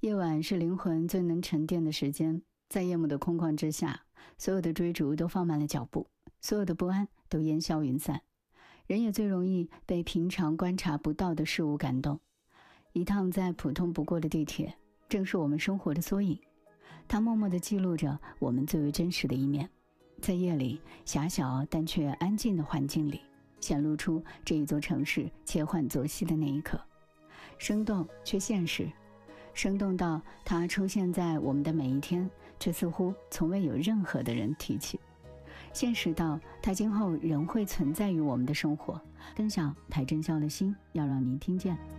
夜晚是灵魂最能沉淀的时间，在夜幕的空旷之下，所有的追逐都放慢了脚步，所有的不安都烟消云散。人也最容易被平常观察不到的事物感动。一趟再普通不过的地铁，正是我们生活的缩影，它默默地记录着我们最为真实的一面。在夜里狭小但却安静的环境里，显露出这一座城市切换作息的那一刻，生动却现实，生动到它出现在我们的每一天，却似乎从未有任何的人提起；现实到它今后仍会存在于我们的生活。分享台真笑的心，要让您听见。